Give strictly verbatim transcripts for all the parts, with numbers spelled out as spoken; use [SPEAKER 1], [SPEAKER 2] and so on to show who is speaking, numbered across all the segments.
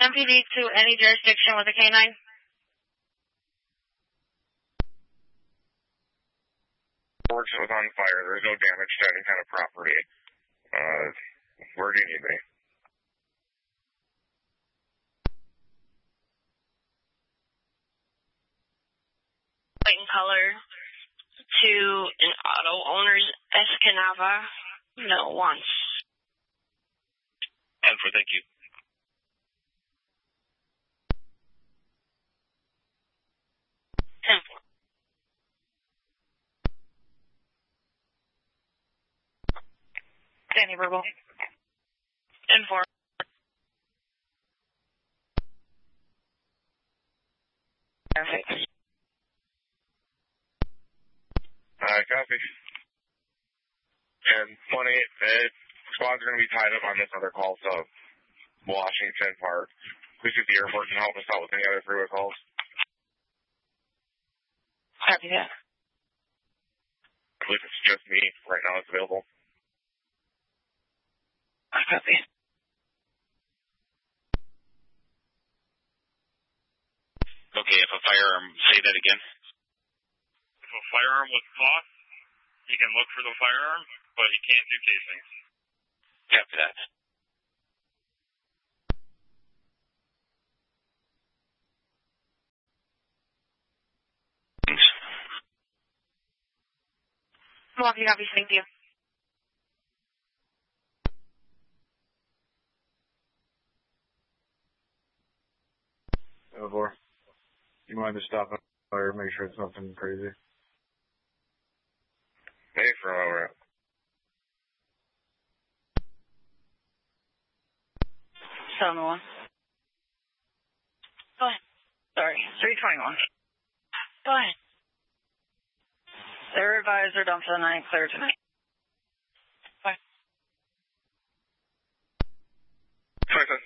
[SPEAKER 1] M P D to any jurisdiction with a K nine.
[SPEAKER 2] Works was on fire. There's no damage to any kind of property. Uh, where do you need me?
[SPEAKER 1] White in color to an auto owner's Escanava. No, once.
[SPEAKER 2] ten four, thank you.
[SPEAKER 1] ten four. Danny Verbal. ten four. Perfect.
[SPEAKER 2] Alright, copy. And twenty, uh, squads are going to be tied up on this other call, so Washington Park. Please see if the airport can help us out with any other freeway calls.
[SPEAKER 1] Copy that.
[SPEAKER 2] I believe it's just me right now that's available.
[SPEAKER 1] Copy.
[SPEAKER 3] Okay, if a firearm, say that again.
[SPEAKER 2] If a firearm was caught, he can look for the firearm, but he can't do casings.
[SPEAKER 3] Copy that. Thanks.
[SPEAKER 1] Milwaukee, copy. Thank you.
[SPEAKER 4] Over. You mind to stop at fire, make sure it's nothing crazy.
[SPEAKER 2] Hey, from over at.
[SPEAKER 1] seven one. Go ahead. Sorry, three twenty-one. Go ahead. Their advisor dumped for the night, clear tonight. Bye.
[SPEAKER 2] Sorry, sir.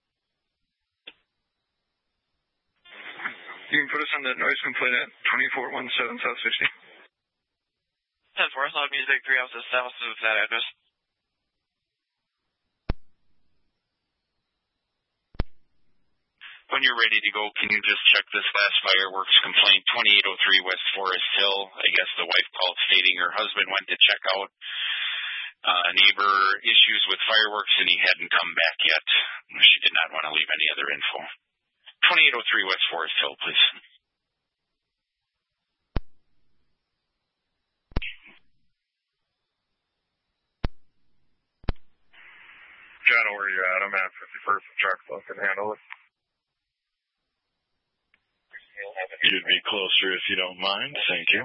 [SPEAKER 4] You can put us on that noise complaint at twenty-four seventeen South sixty.
[SPEAKER 3] ten four, Loud Music, three houses south of that address. When you're ready to go, can you just check this last fireworks complaint, twenty-eight oh three West Forest Hill? I guess the wife called stating her husband went to check out uh, neighbor issues with fireworks and he hadn't come back yet. She did not want to leave any other info. twenty-eight oh three West Forest Hill, please.
[SPEAKER 2] John, where you at? I'm at fifty-first and Truckville. Can handle it.
[SPEAKER 4] You'd be closer if you don't mind. Thank you.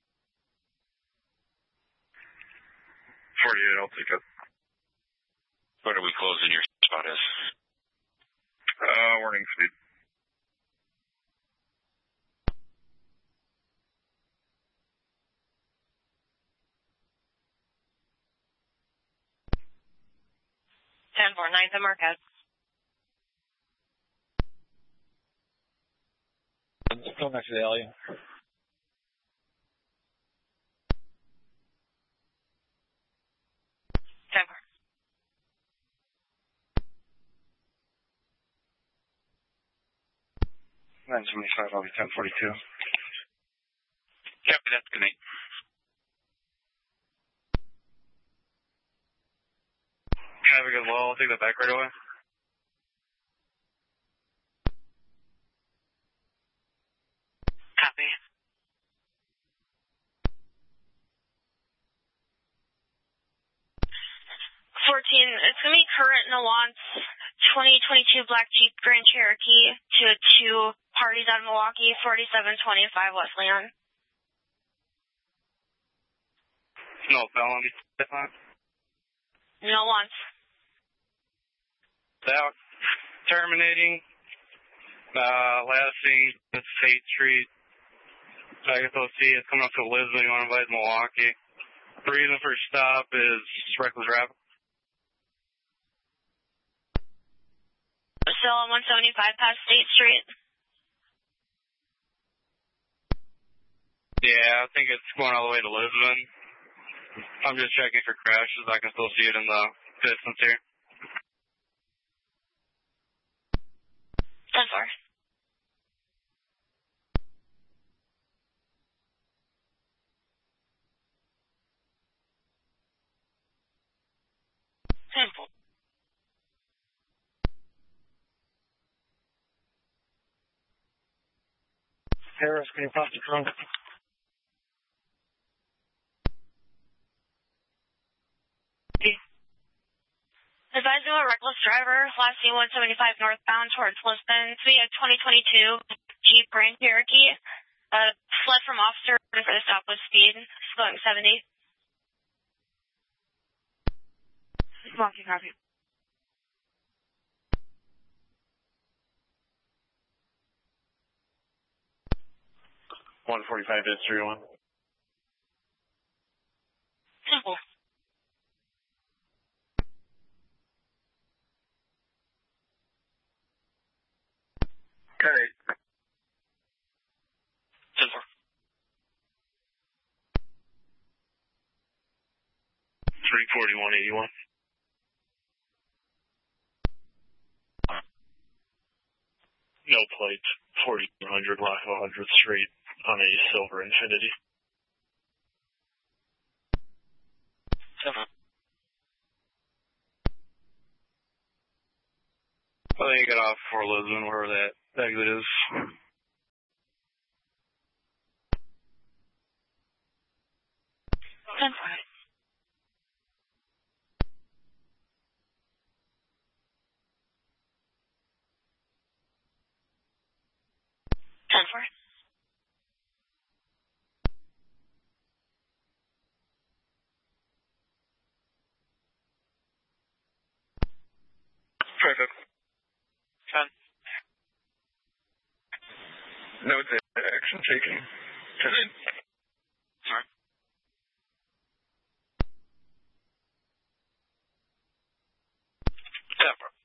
[SPEAKER 2] forty-eight, I'll take it.
[SPEAKER 3] What are we closing your spot as?
[SPEAKER 2] Uh, warning speed.
[SPEAKER 1] ten four, ninth and Marquez.
[SPEAKER 4] Go next to the alley.
[SPEAKER 1] ten four.
[SPEAKER 4] nine seventy-five, I'll be ten forty-two.
[SPEAKER 3] Copy that. Good night.
[SPEAKER 2] Traffic as well. I'll take that back right away.
[SPEAKER 1] Copy. fourteen, it's going to be current Nuance twenty twenty-two Black Jeep Grand Cherokee to two parties out of Milwaukee, forty-seven twenty-five West Leon.
[SPEAKER 2] No felony.
[SPEAKER 1] No once.
[SPEAKER 2] Out. Terminating. Uh, last thing, it's State Street. I guess I'll see it's coming up to Lisbon. You want to invite Milwaukee. The reason for stop is reckless driving.
[SPEAKER 1] Still on one seventy-five past State Street.
[SPEAKER 2] Yeah, I think it's going all the way to Lisbon. I'm just checking for crashes. I can still see it in the distance here.
[SPEAKER 1] four. ten four.
[SPEAKER 2] Harris, can you pass the trunk?
[SPEAKER 1] Advising a reckless driver, last seen one seventy-five northbound towards Lisbon. So we have twenty twenty-two Jeep Grand Cherokee. Uh, fled from officer for the stop with speed, going seventy. Walking copy.
[SPEAKER 2] one forty-five is three oh one.
[SPEAKER 1] Simple.
[SPEAKER 2] Okay.
[SPEAKER 1] Simple.
[SPEAKER 2] three forty-one eighty-one. No plate, forty-one hundred Lock one hundredth Street on a silver Infinity.
[SPEAKER 1] Simple.
[SPEAKER 2] I think you get off before Lisbon, wherever that exit is.
[SPEAKER 1] ten four. ten four.
[SPEAKER 2] Perfect.
[SPEAKER 1] ten.
[SPEAKER 2] Note that action taken. ten.
[SPEAKER 1] Sorry. ten four.